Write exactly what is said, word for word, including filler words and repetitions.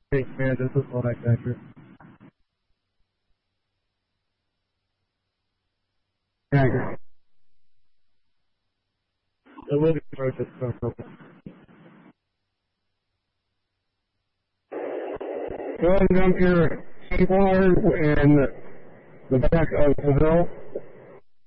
Hey, man, this is Black Actor. Agger. It will be protest for purpose. Going down here, Seawater in the back of the hill.